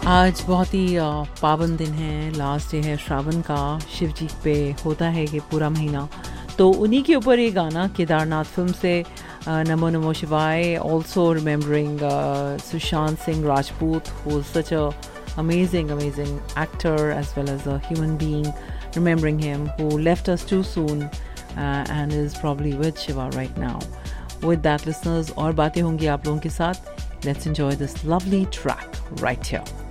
आज बहुत ही पावन दिन है, लास्ट डे है श्रावण का। शिव जी पे होता है ये पूरा महीना, तो उन्हीं के ऊपर ये गाना केदारनाथ फिल्म से नमो नमो शिवाय। Also remembering Sushant Singh Rajput, who is such a amazing actor as well as a human being, remembering him, who left us too soon and is probably with Shiva right now. With that, listeners, और बातें होंगी आप लोगों के साथ. Let's enjoy this lovely track right here.